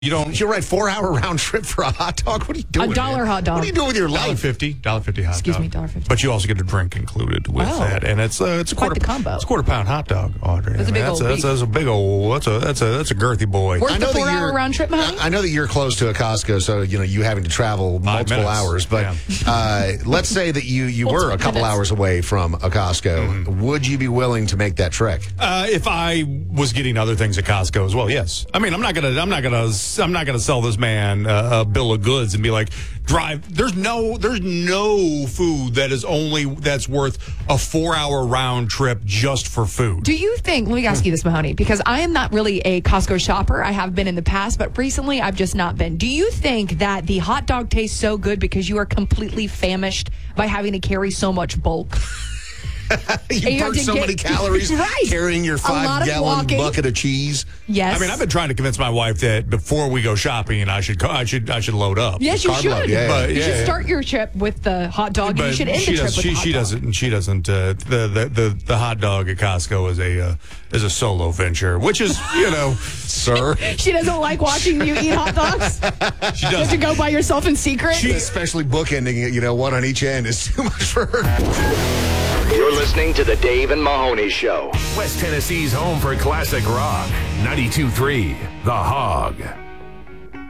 You're right. 4-hour round trip for a hot dog. What are you doing? $1 hot dog. What are you doing with your life? $1.50 hot Excuse dog. me, $1.50. But you also get a drink included with that, and it's a quite the combo. It's a quarter-pound hot dog, Audrey. That's a big old beef. That's a big old. That's a girthy boy. Worth the 4-hour round trip, Mahoney? I know that you're close to a Costco, so you having to travel multiple hours. But let's say that you were a couple hours away from a Costco. Mm-hmm. Would you be willing to make that trek? If I was getting other things at Costco as well, yes. I mean, I'm not gonna sell this man a bill of goods and be like, drive. There's no food that's worth a 4-hour round trip just for food. Do you think, let me ask you this, Mahoney, because I am not really a Costco shopper. I have been in the past, but recently I've just not been. Do you think that the hot dog tastes so good because you are completely famished by having to carry so much bulk? You burn so many calories carrying your 5-gallon bucket of cheese. Yes. I mean, I've been trying to convince my wife that before we go shopping, I should load up. Yes, you should. Load, you should start your trip with the hot dog, and you should end the trip with the hot dog. She doesn't. The hot dog at Costco is a solo venture, which is, sir. She doesn't like watching you eat hot dogs. She doesn't. You have to go by yourself in secret. Especially bookending it, one on each end is too much for her. You're listening to the Dave and Mahoney Show. West Tennessee's home for classic rock. 92.3 The Hog.